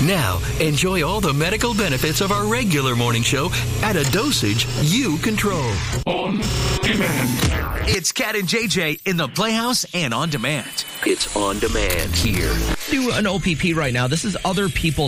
Now, enjoy all the medical benefits of our regular morning show at a dosage you control. On demand. It's Cat and JJ in the Playhouse and on demand. It's on demand here. Do an OPP right now. This is other people's